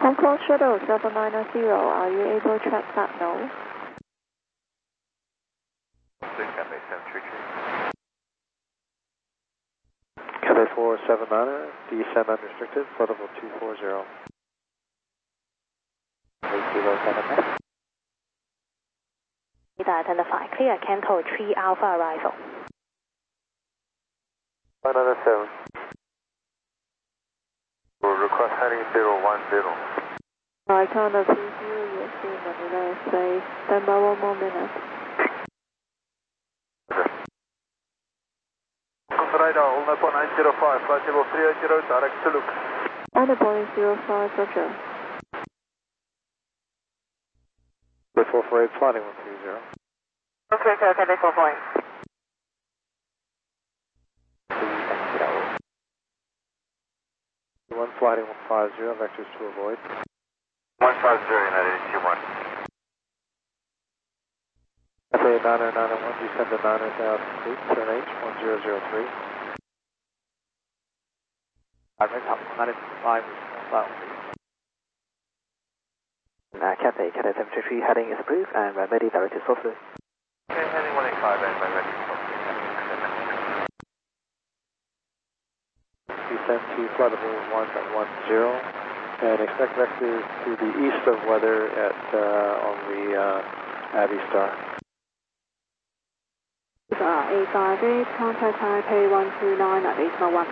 Hong Kong Shuttle 790, are you able to track that now? Cathay 479, descend unrestricted, flight level 240. 807. Identify, clear Canto 3 Alpha arrival. 197. Will request heading 010. I count up 20, you'll see Manila space. Stand by 1 more minute. Radar, hold up on 905, flight level 380, direct to Luke. On the Boeing 05, roger. 448, flying 130. Okay, sir, Cathay 448. One flighting 150, vectors to avoid. 150, United 81. FA 90901, descend to 900,000 feet, turn H 1003. Direct top 905, Cathay 733 heading is approved and we're ready direct to source. Okay, heading 185 and we're ready to source. Descend to flight level 110 and expect vectors to the east of weather at on the Abbey Star. 858, contact Taipei 129 at 801.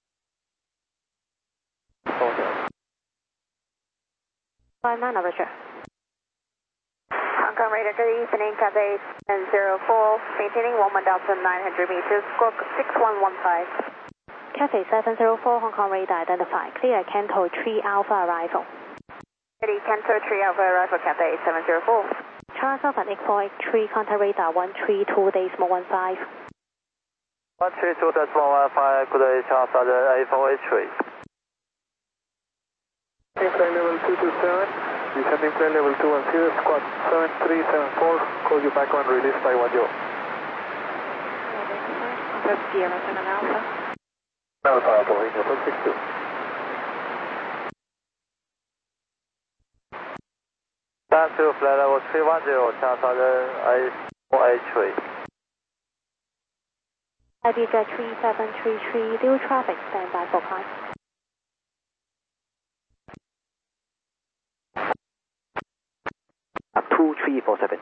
Flight 9, Roger. Hong Kong radar, good evening, Cathay 704, maintaining 1,900 meters, squawk 6115. Cathay 704, Hong Kong radar, identify, clear Canto 3 Alpha arrival. Ready, Canto 3 Alpha arrival, Cathay 704. Charles Alpha 8483, contact radar 132.15. 132.15, good day, Charles Alpha 8483. Plane level 227, descending plane level 210, squad 7374, call you back on release by 10. Contact Sierra 7 Alpha. Alpha, Alpha, 62. Stand to flight level 310, Charles Alpha 8483. Ibiza 3733, dual traffic, stand by for climb. Up 2347.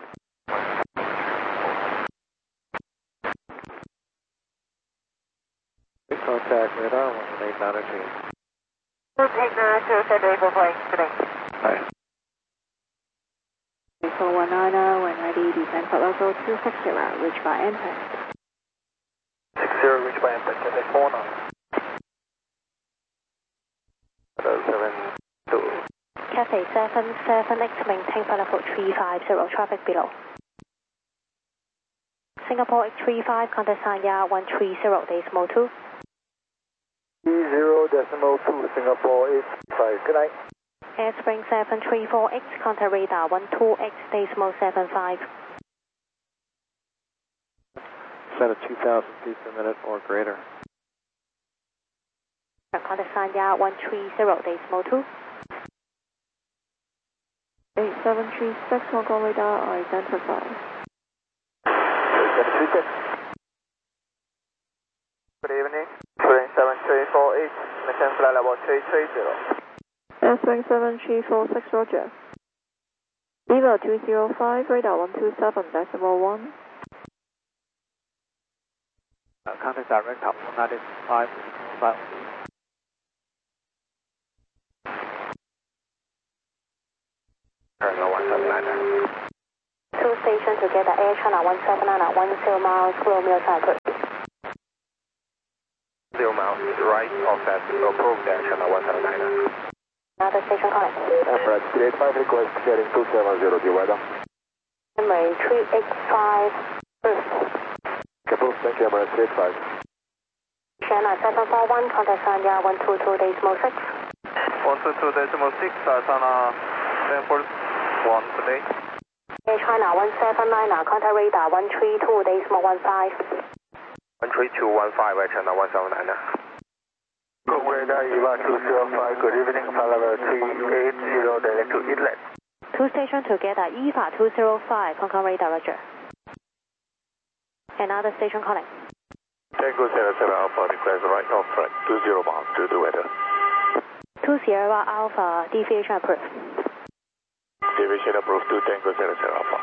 Contact radar 18902. We'll take the 278 for flight today. Hi. 4190, when ready, descend for level 260, reach by impact. 60, reach by impact, Cathay 49. 72. Cathay 778, maintain for level 350, traffic below. Singapore 835, contact Sanya 130.2. 30.2, Singapore 85, good night. Airspring 7348, contact radar 128.75. Set at 2,000 feet per minute or greater. Contact Sanya 130.2. 8736, Hong Kong radar, identify. 8736. Good evening. Spring 7348, maintain flight level 330. Airspring 7346, roger. Lima 205, radar 127.1. Contact direct top 195, flight. Terminal 179. 2 stations together, Air China 179 at 10 miles, Romeo Cyprus. 0 miles, right offset, approved Air China 179. Another station connect. Emirates 385, request heading 270, the weather. Emirates 385, Approved, thank you, Emirates 385. China 741, contact Sanya 122.6. 122.6, Sana 741 today. Air China 179, contact radar 132.15. 13215, Air China 179. Radar EVA 205, good evening, flight level 380, station together, EVA 205, Hong Kong radar, roger. Another station calling. Tango 77 Alpha, request right of track 20 miles to the weather. 2 Sierra Alpha, deviation approved. Deviation approved to Tango 77 Alpha.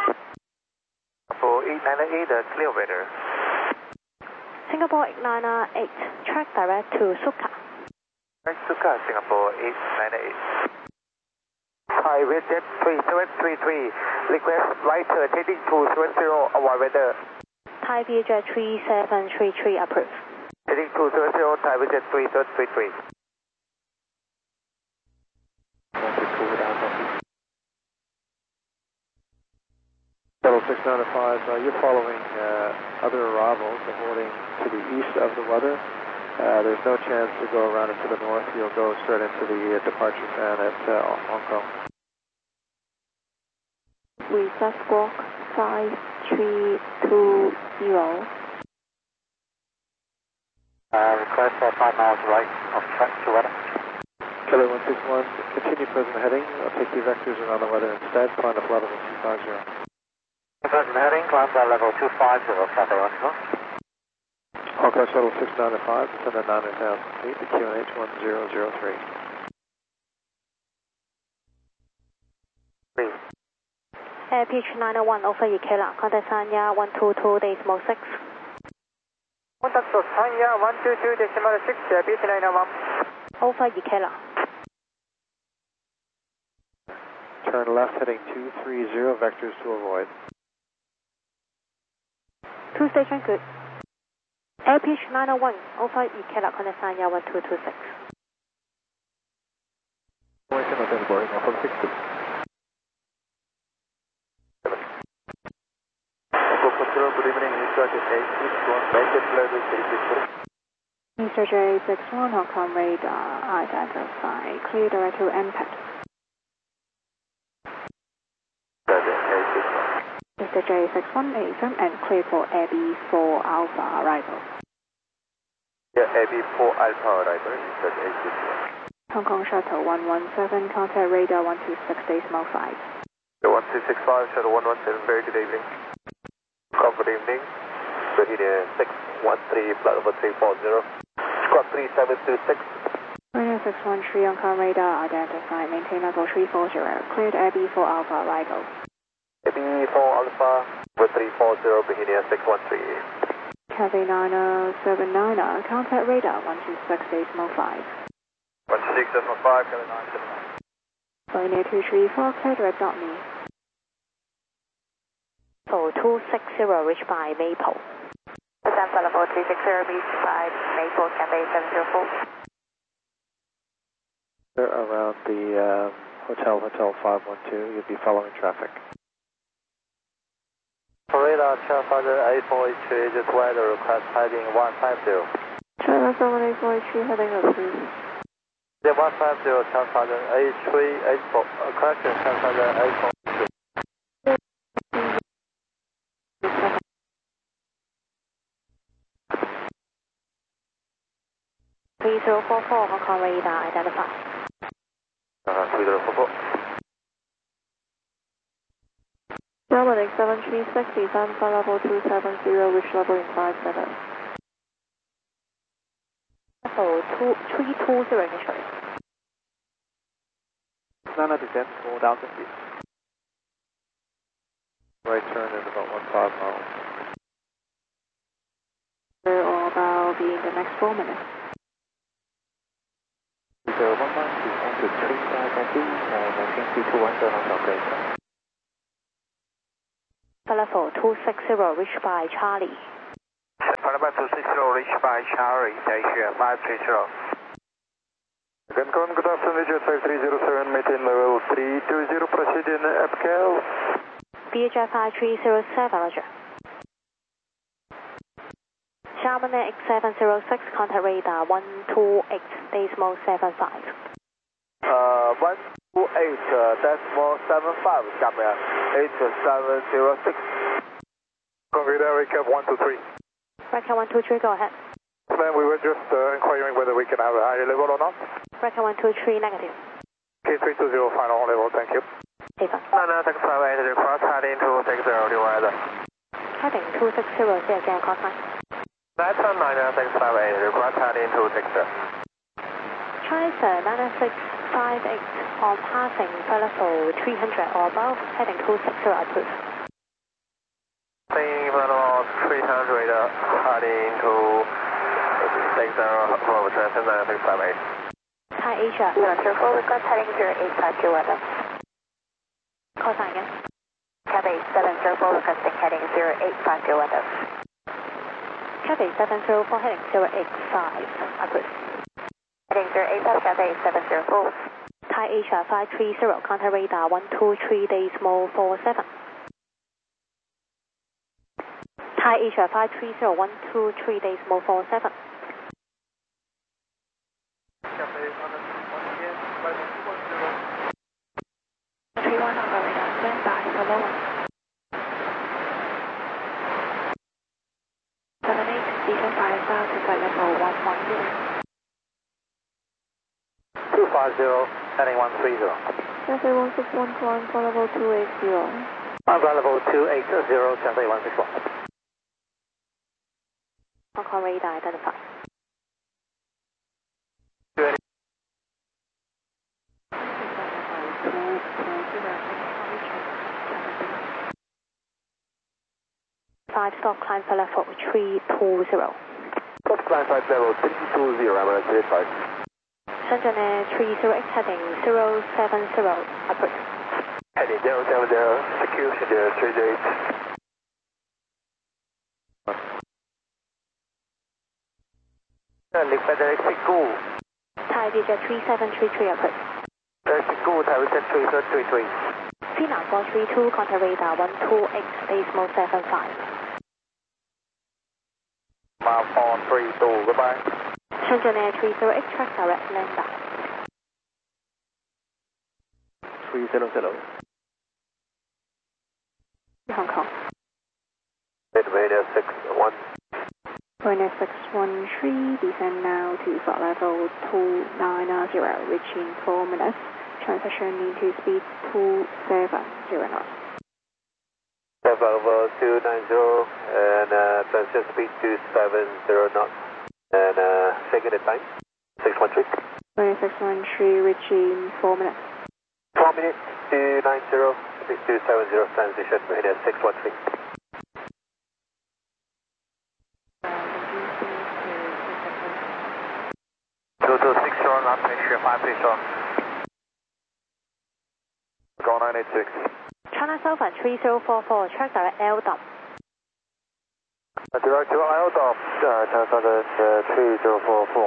For 898, clear weather. Singapore 898, track direct to Suka. Right, Suka, Singapore 898. Hi, Jet 3733, request right turn heading to 70, avoid weather. Thai Vietjet 3733 approved. Heading to 70, Thai Vietjet 3733. Shuttle 695, you're following other arrivals according to the east of the weather. There's no chance to go around it to the north. You'll go straight into the departure fan at Hong Kong. Request squawk 5320. Request 5 miles right of track to weather. Kilo 161, continue present heading. I'll take the vectors around the weather instead. Climb up level 250. Present heading, climb to level 250, Cathay 1. Hawkeye Shuttle 695, descend at 9,000 feet to QNH 1003. Air pitch 901 over Ikela, contact Sanya 122 decimal 6. Contact Sanya 122 decimal 6, Air pitch 901. Over Ikela. Turn left heading 230, vectors to avoid. 2 station good. Air pitch 901 over Ikela, contact Sanya 1226. Good evening, Mr. Mr. J61, Hong Kong radar, identify, clear direct to impact. Mr. J61, affirm and clear for AB4 Alpha arrival. Yeah, AB4 Alpha arrival, Mr. J61. Hong Kong Shuttle 117, contact radar 126 decimal 5. 1265, Shuttle 117, very good evening. Good evening. Virginia 613, flight over 340. Squawk 3726. Radio 613 on Hong Kong radar, identify, maintain level 340, cleared AB4 Alpha arrival. AB4 Alpha, over 340, Virginia 613. Cathay 9079, contact radar 126 decimal 5. 126 decimal 5, Cathay 979. Pioneer 234, clear direct dot me. 260 reached by Maple. San level 360 reached by Maple, Cathay 704. Around the Hotel 512, you'll be following traffic. Radar Charter 8483, just weather request heading 150. China 7843, heading approved. The 150, Charter 8384, correction, Charter 8483. 3044 Hong Kong radar, identify. 3044. Germany 7360, San level 270, reach level in 5 minutes. Level 320 initially. Nana descent 4,000 feet. Right turn in about 15 miles. Or about be in the next 4 minutes. 011 descend to 3000 feet, maintain C210 Hong Kong radar. Level 260 reached by Charlie. Panama 260 reached by Charlie, Asia 530. Good afternoon, Jet 5307, maintain level 320, proceed in FKL. Vietjet 5307, roger. Germany X706, contact radar 128 decimal 75. 128 decimal 75, Germany 8706. Consider recap 123. Recap 123, go ahead. Ma'am, we were just inquiring whether we can have a higher level or not. Recap 123, negative. K320, final level, thank you. 9658, request heading 260 to weather. Heading 260 即係嘅 call sign。 Chaser 9658, request heading 260. Chaser 9658 on passing flight level 300 or above, heading 260 approved. Passing flight level 300, heading 260 for Chaser 9658. Thai Asia. 104, request heading 085 to weather. Call sign again. Cathay 704, requesting heading 085 to weather. Cathay 704, heading 085 approved. Heading 085, Cathay 704. Thai Asia 530, counter radar 123 decimal 47. Thai Asia 530, 123 decimal 47. Cathay 31 on the radar, stand by for low one. 78, descend 5 south to flight level 110. 250, heading 130. Cathay 161, climb flight level 280. On flight level 280, Cathay 161. Hong Kong radar identified. Five stop climb for level 320. Stop climb flight level 320, Emirates 35. 深圳呢 308 heading 070 approved. Heading 070, execution 038. Frederick Sigu. Thai Vietjet 3733 approved. Sigu, Thai Vietjet 3733. Vietnam 432, contact radar 128 decimal 75. Mile 432, goodbye. 深圳呢 308 track direct land down. 300. Hong Kong. Radio 61. Runway 613, descend now to flight level 290, reaching 4 minutes. Transition into speed 270 knots. Flight level 290 and transition speed 270 knots. And second at time, 613. Runway 613, reaching 4 minutes. 4 minutes, 290, speed 270, transition radio 613. 226 short, not make sure 53 short. Go 986. China Southern 3044, track direct LDOM. Direct to LDOM, China Southern 3044.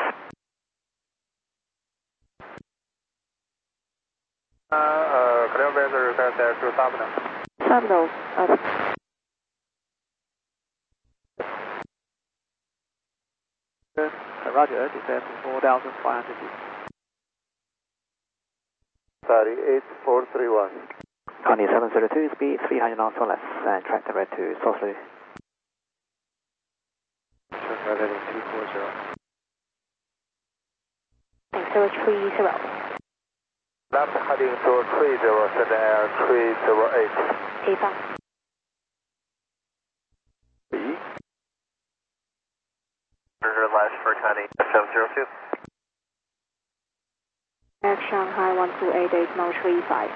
Clear weather, request there to Sabna. Terminal. Roger, descend 4,500 feet. 38431. Connie 702, speed 300 knots or less, and track direct to Sausley. Turn right heading 240. 030. Left heading to 30, send air 308. 85. Last for Connie 702. Air Shanghai 128, decimal 35.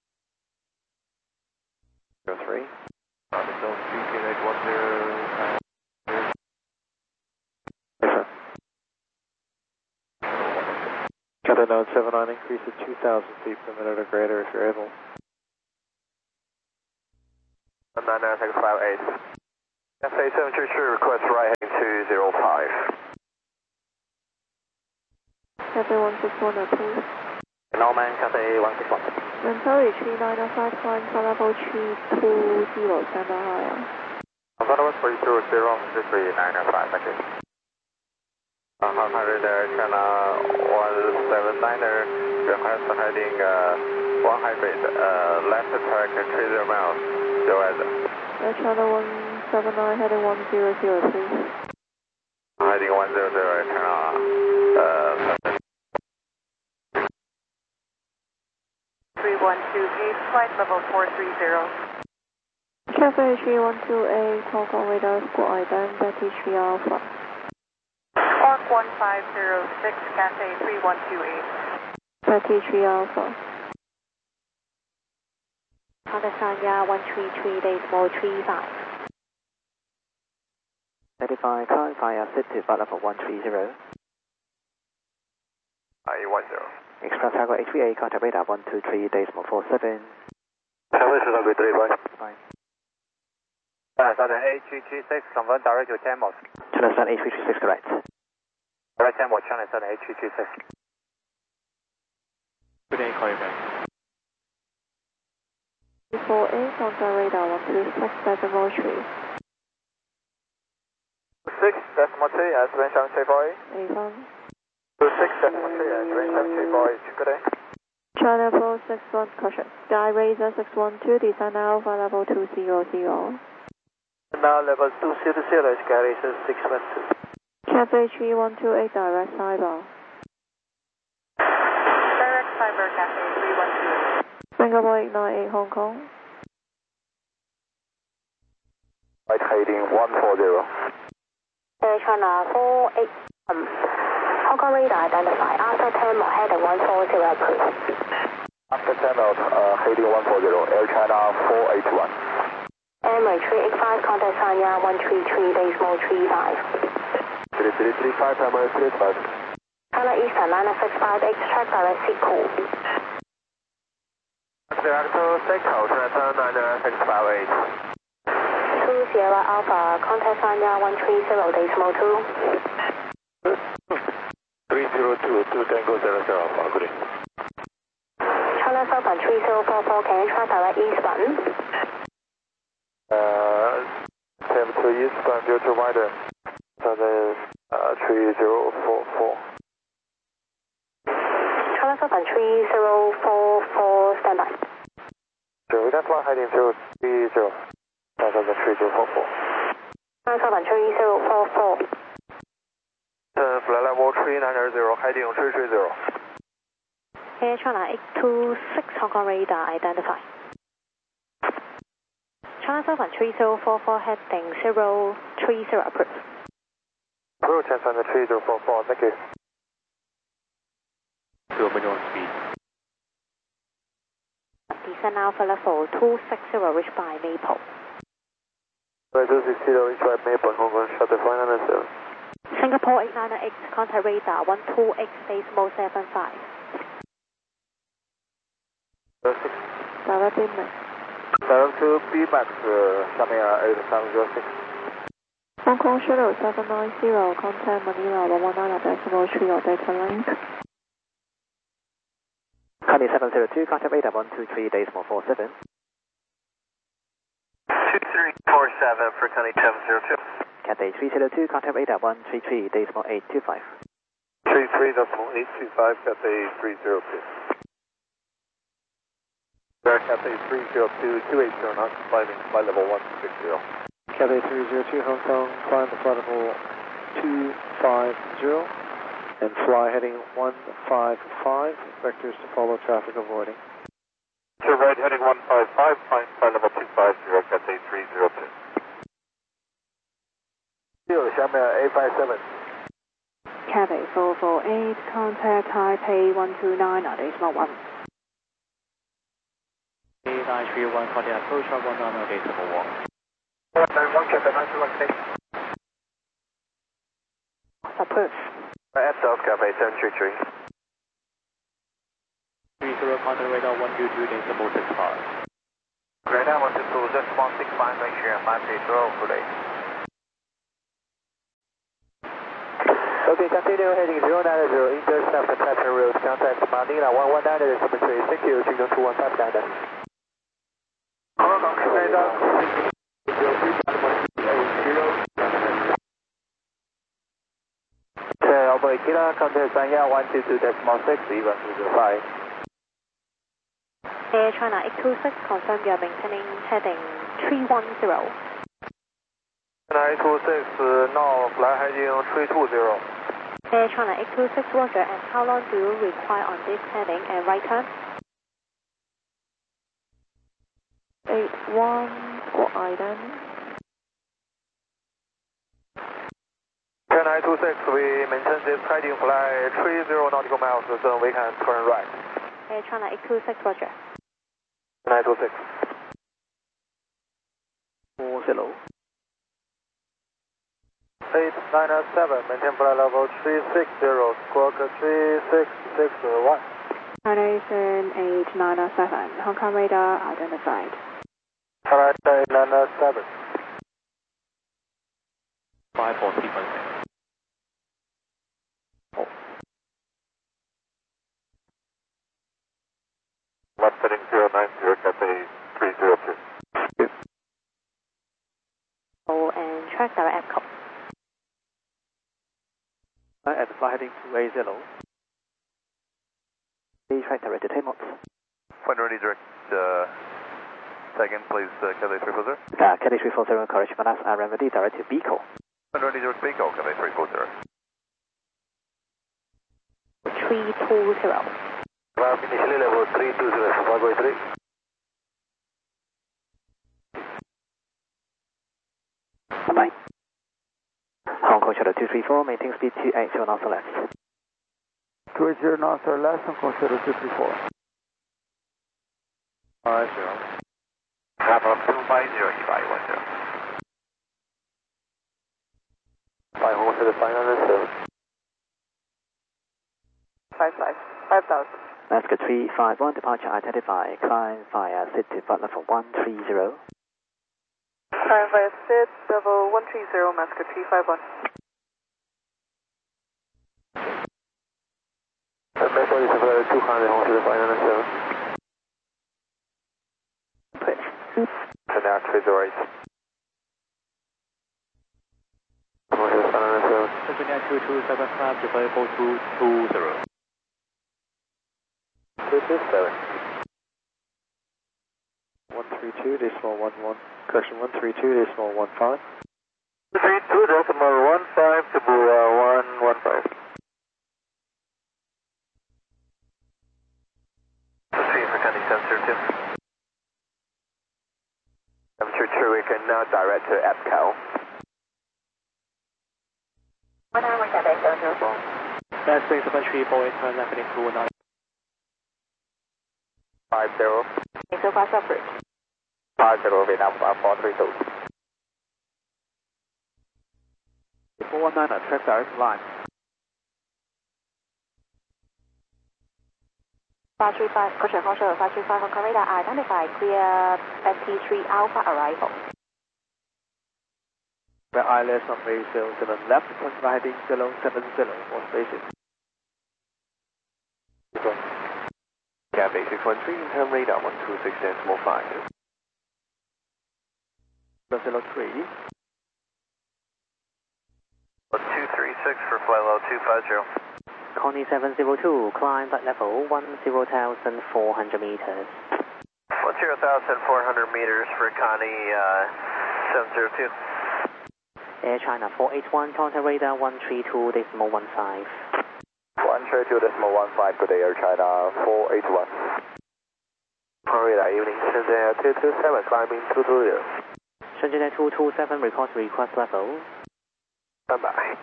03. Zone 38810. Yes, sir. Cathay 979, increase to 2,000 feet per minute or greater if you're able. 99658. Cathay 723, request right heading 205. Cathay 161, approved. Norman, Cathay 161. Mentally 3905, climb flight level 320, stand by higher. Flight level 320, 33905, thank you. Hundred China 179er, request heading 100, left track 30 miles, go ahead. Air China 179, heading 100, please. Heading 100, China, 312, flight level 430. Cathay 3128, Hong Kong radar squad ident 33 Alpha. Squawk 1506, Cathay 3128. 33 Alpha. Contact Sanya 133.35. 95, clarify sit to flight level 130. IE10. Express Cargo HVA, contact radar 123.47. Cathay 3128, bye. Bye. Southern A336, confirm direct to Tamos. China Sun A336, correct. Direct Tamos, China Southern A336. Good day, call you back. 48, contact radar 126.3. 6.3, as mentioned, Chevrolet. 8 分。 26.3, as mentioned, Chevrolet. Good day. China 461, caution. Sky Razor 612, descend Alpha level 200. Now level 200, Sky Racer 612. Cathay 3128, direct cyber. Direct cyber, Cathay 3128. Singapore 898, Hong Kong. Right heading 140. Air China 48. Hong Kong radar identified after 10 more heading 140 please. After 10 out, heading 140, Air China 481. Emirates 385, contact Sanya 133.35. 3335, primary 35. China Eastern 9658, track direct Sequel. Direct to Sequel, China 9658. 2 Sierra Alpha, contact Sanya 130.2. 302, 2 Tango 00 Alpha, good day. China Southern 3044, can you track direct eastbound? Same to eastbound due to wider. Southern 3044. China Southern 3044, standby. So we can fly heading 030. Southern 3044. China Southern 3044. Flight level 390, heading 330. Air China 826, Hong Kong radar identified. China Southern 3044, heading 030 approved. Approach China 3044, thank you. 2 minimum speed. Descend Alpha level 260, reached by Maple. Right, 260, reach by Maple, Hong Kong, shutter 597. Singapore 898, contact radar 128, decimal 75. Direct inlet. Direct to BMAX, Samia 8706. Hong Kong Shuttle 790, contact Manila 119.3 or data link. Contact 702, contact radar 123.47. 2347 for Connie 702. Cathay 302, contact radar 133.825. 33.825, Cathay 302. Cathay 302, 280 knots, climbing flight level 160. Cathay 302, Hong Kong, climb the flight level 250 and fly heading 155, vectors to follow traffic avoiding. To right heading 155, climb flight level 250, Cathay 302. Xiamen A57. Cathay 448, contact Taipei 129.1. A931, contact approach 190.1. 191, Cathay 921, Approved. South Cathay 733. 30, contact radar 122.65. Radar 122, just 165, make sure 530 today. Okay, continue heading 090, intercept the Taipei Road, contact Manila 119 cemetery, thank you, Jingdong 215 Dada. Hong Kong radar 030. Operate Kilo, contact Sanya 122.6, even 205. Air China 826, confirm you are maintaining heading 310. China 826, now fly heading 320. Air China 826, roger, and how long do you require on this heading and right turn? squawk Island. 10926, we maintain this heading flight 30 nautical miles, then we can turn right. Air China 826, roger. 926. 40. 8997, maintain flight level 360, squawk 3661. Foundation 8907, Hong Kong radar identified. Alright, 8997. 54 sequence. Oh. 17090, Cathay 302. Oh, and track direct echo. At flight heading 280. Please track direct to Taymont. Point ready direct, second, please, Cathay 340. Cathay 340, correct, Manas, ready direct to Bicol. Point ready direct Bicol, Cathay 340. 320. Initially level 320, Fargo 3. Bye-bye. Hong Kong Shuttle 234, maintain speed 280 knots or less. 280 knots or less, Hong Kong Shuttle 234. 50. Level 250, 1510. 5 Hong Kong Shuttle 507. 5000. Alaska 351, departure identified, climb via City flight level 130. Climb via SID level 130, Alaska 351. Metro is level 200, Hong Kong Shuttle 507. Clear. And now 308. Hong Kong Shuttle 507. Virginia 227, climb to level 220. 227. 132, decimal 11, correction 132, decimal 15. 32, decimal 15 to 115. Proceed for Candy 702. 722, we can now direct to EPCO. 191 Cathay 704. That's 734, turn left heading 219. 50. So far, separate. 50, Vietnam 432. 419, track direct line. 535, Caution Hong Kong 535, Hong Kong radar identified, clear ST3 Alpha arrival. The ILS runway 07 left, turn right heading 070 for station. Cathay 613, turn radar 126.5. 03. 236 for flight level 250. Connie 702, climb at level 10,400 meters. 10,400 meters for Connie 702. Air China 481, contact radar 132.15. 132.15, good day, Air China 481. Radar evening, Shenzhen 227, climbing 220. Shenzhen 227, request level. Standby.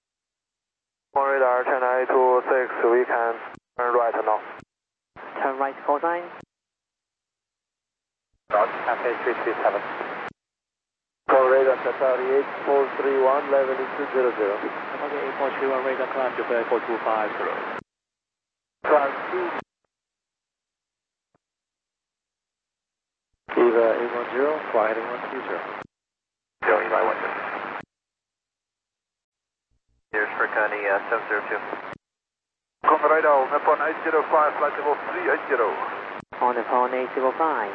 Radar China 826, we can turn right now. Turn right call sign. Cathay 337. Radar Qatar 8431, leveling 200. Okay, 8431, radar climb to 4250. Climb 2. Eva 810, fly heading 120. Going by 120. Here's for Connie 702. Come radar, Nippon 805, flight level 380. On Nippon 805.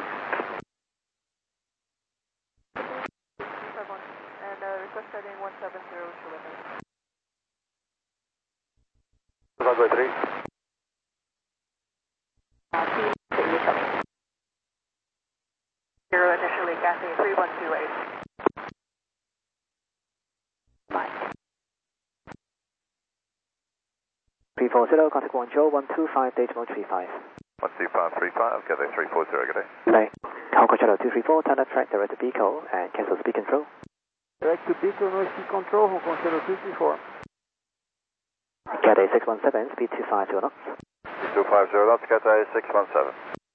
And request heading 170 to limit. Fargo 3. Zero initially, Cathay 3128. Bye. 340, contact Guangzhou 125.35. 12535, Cathay 340, good day. Good day. Hong Kong Channel 234, turn left track direct to Beacon and cancel speed control. Direct to Beacon, no speed control, Hong Kong Channel 234. Cathay 617, speed 250 knots. 250 knots, Cathay 617.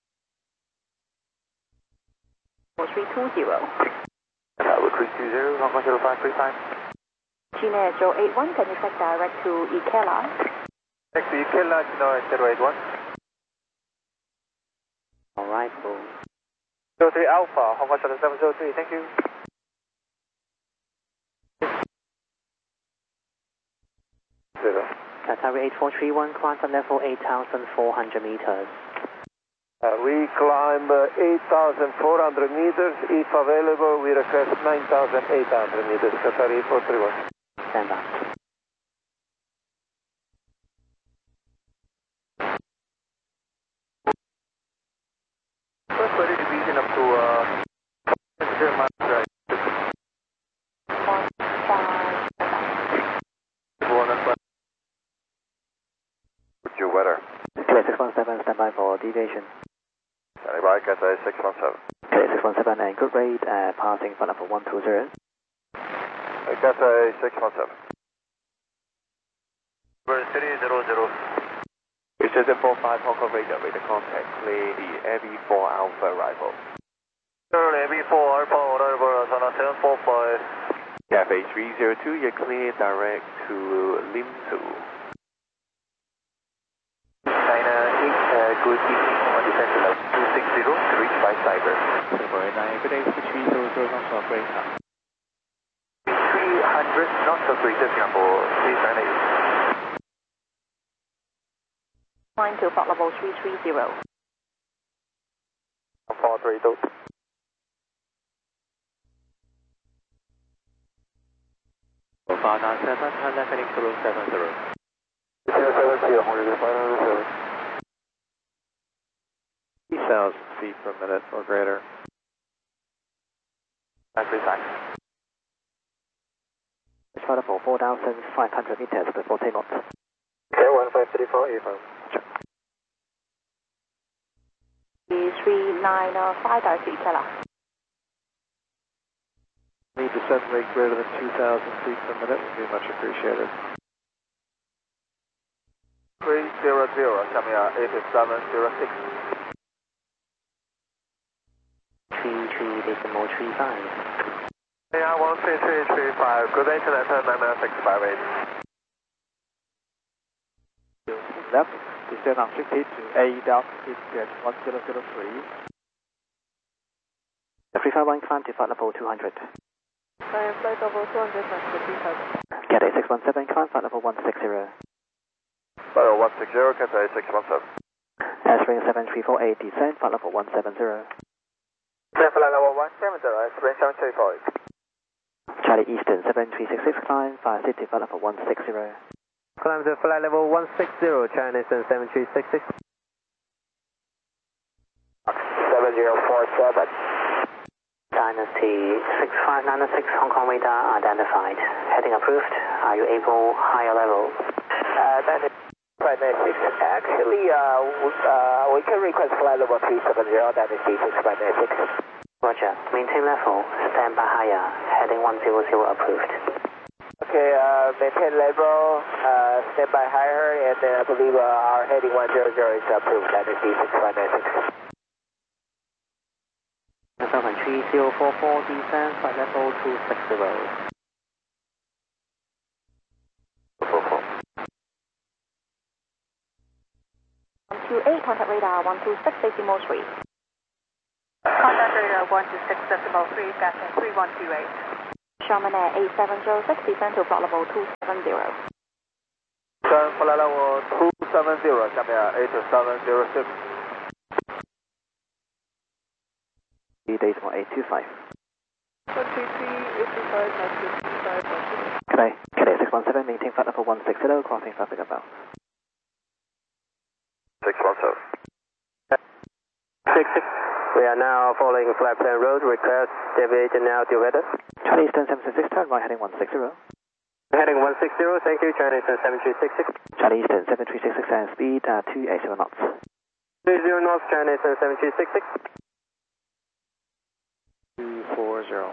4320. Tower 320, Hong Kong Channel 535. Gina 081, can you check direct to Ikela? Next to Ikela, Gina 081. Arrival. 03 Alpha, Hong Kong Channel 703, thank you. Zero. Qatar 8431, climb from level 8,400 meters. We climb 8,400 meters. If available, we request 9,800 meters. Qatar 8431. Stand by. First ready division up to 0 miles drive. 1 What's your weather? Cathay 617, stand by for deviation. Standing by, Cathay 617. Cathay 617 and good rate, passing front level 120. Cathay 617. City 00. It's just 45 Hong Kong radar with the contact, clear the AB4 Alpha arrival. Sure, AB4 Alpha arrival, Sana 745. Cathay 302, you're clear direct to Lim Tu. China 8, good evening, on descent to level 260 to reach by cyber. Good day, 300 knots operator. 300 knots operator, Singapore 398. Climb to flight level 330. 432. Alpha 97, turn left heading 070. 070, Hong Kong 507. 3,000 feet per minute or greater. 935. It's flight level 4,500 meters with 40 knots. Okay, 1534, affirm. 395 direct to Ikela. Need descent rate greater than 2,000 feet per minute would be much appreciated. 300, coming out 8706. 33.35. Yeah, 13335. Good day to that 99658. Left, descend on 60 to A down, get 1003. The 351 climb to flight level 200. Climb flight level 200 next to 3000. Cathay 617, climb flight level 160. Level 160, Cathay 617. Spring 7348, descend flight level 170. Flight level 170, Spring 7348. Charlie Eastern 7366, climb 5 City flight level 160. Climb to flight level 160, China Eastern 7366. 7047. Dynasty 6596, Hong Kong radar identified. Heading approved. Are you able higher level? Dynasty 596. Actually, we can request flight level 370, Dynasty 6596. Roger. Maintain level. Stand by higher. Heading 100 approved. Okay, maintain level, stand by higher, and I believe our heading 100 is approved, Dynasty 6596. 3044, descend flight level 260. 128, contact radar 126, decimal 3. Contact radar 126, decimal 3, Cathay 3128. Sherman Air 8706, descend to flight level 270. Flight level 270, coming out 8706. Decimal 825. 133, 85, 955, Cathay 617, maintain flight level 160, crossing traffic above. 617. 66. We are now following flight plan road. Request deviation now to weather. Charlie Eastern 766, turn right heading 160. Heading 160, thank you. China Eastern 7366. Charlie Eastern 7366 and speed 280 knots. 30 knots, China Eastern 7366. 40.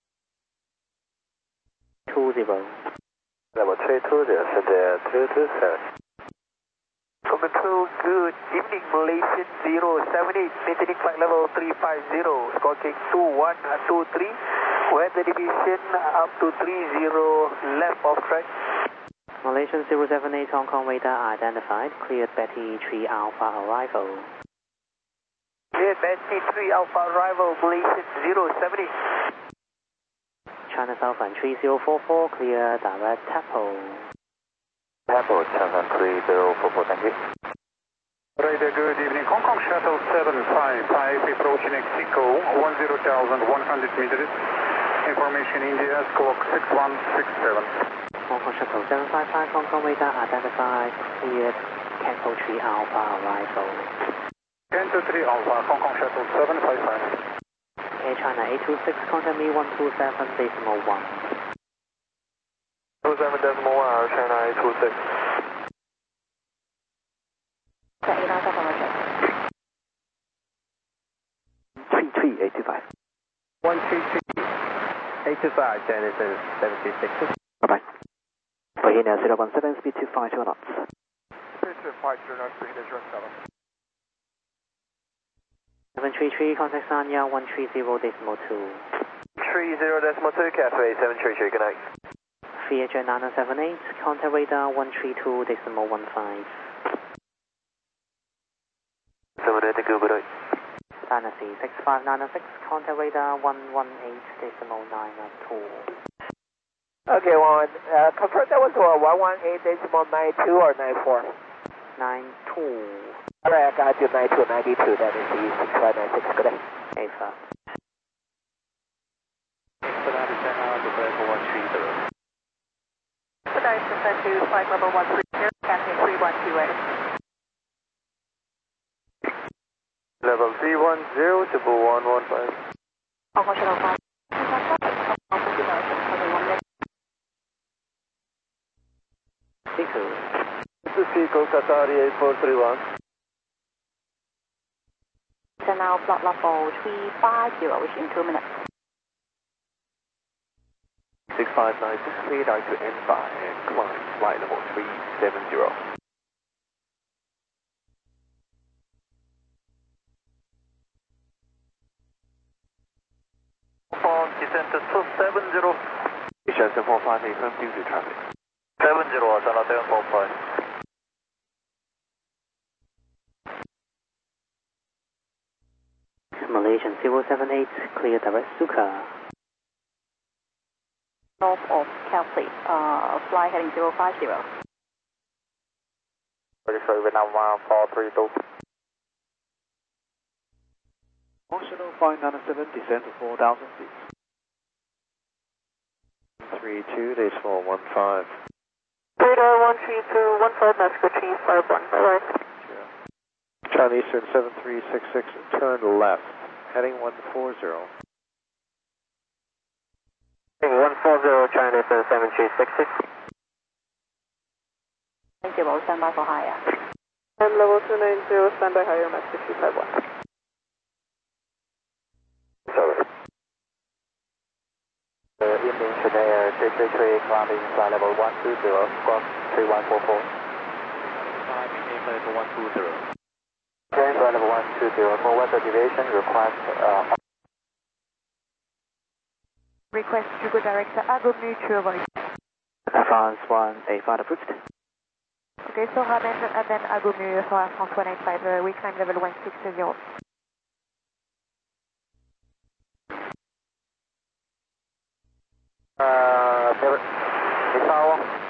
20. Level 320, set there 227. Control, good evening, Malaysian 078, maintaining flight level 350, squawking 2123, weather division up to 30 left of track. Malaysian 078 Hong Kong radar identified, cleared Betty 3 Alpha arrival. Cleared Betty 3 Alpha arrival, Malaysian 078. China Southern 3044, clear direct Tapo. Tapo, China 3044, thank you. Radar, good evening. Hong Kong Shuttle 755 approaching Mexico 10,100 meters. Information India, squawk 6167. Hong Kong Shuttle 755 Hong Kong radar identified, cleared Canto 3 Alpha arrival. Canto 3 Alpha, Hong Kong Shuttle 755. Air China 826, contact me 127.1. 27.1, Air China 826. 33825. 133.825, Genesis 736. Bye-bye. Bahia 017, speed 252 knots. 252 knots, Bahia 07. 733, contact Sanya 130.2. 30.2, Cafe 733, good night. VHR 978, contact radar 132.15. 780, good night. Dynasty 6596, contact radar 118.92. Okay, confirm that was 118.92 or 94? 92. Alright, I got you 9292, that is the 6596, good day. A sir. Expedite descent now to level 130. Expedite descent to flight level 130, Cathay 3128. Level 310 to 115. Hong Kong Shuttle 5. Seiko. This is Seiko Qatari 8431. So now flight level 350, within 2 minutes. 6596, cleared out to N5 and climb flight level 370. Descent to 270. Descent 745, confirm due to traffic. 70, Channel 745. Malaysian 078, clear direct Suka. North of Cathay, flight heading 050. Register Vietnam 1432. National 597, descend to 4,000 feet. 32.15. Radar 13215, Mexico 351, bye-bye. China Eastern 7366, turn left, heading 140. 140, China Eastern 7366. Thank you, stand by for higher. I'm level 290, stand by higher, Mexico 351. Sorry. Evening, Chennai Air 333, climbing flight level 120, squawk 3144. Maintain flight level 120. Flight level 120, for weather deviation, request Request to go direct to Avenue to avoid. France 185 approved. Okay, so Ramen and then Avenue for Air France 185, we climb level 160.